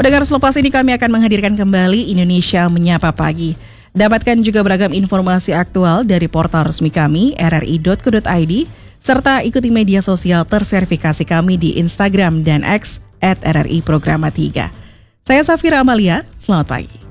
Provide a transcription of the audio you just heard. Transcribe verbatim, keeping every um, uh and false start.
Pendengar, selepas ini kami akan menghadirkan kembali Indonesia Menyapa Pagi. Dapatkan juga beragam informasi aktual dari portal resmi kami r r i dot co dot i d serta ikuti media sosial terverifikasi kami di Instagram dan X at r r i programa tiga. Saya Safira Amalia, selamat pagi.